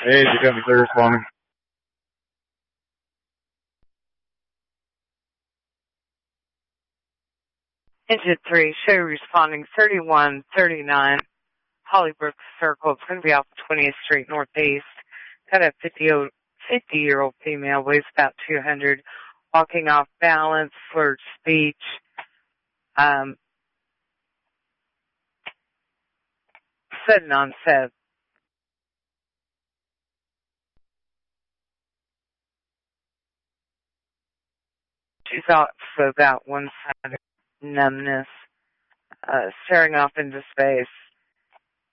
Hey, you got me there responding. Engine 3, show responding 3139 Hollybrook Circle. It's going to be off 20th Street Northeast. Got a 50-year-old female, weighs about 200, walking off balance, slurred speech. Sudden onset. She's also got one side numbness, staring off into space.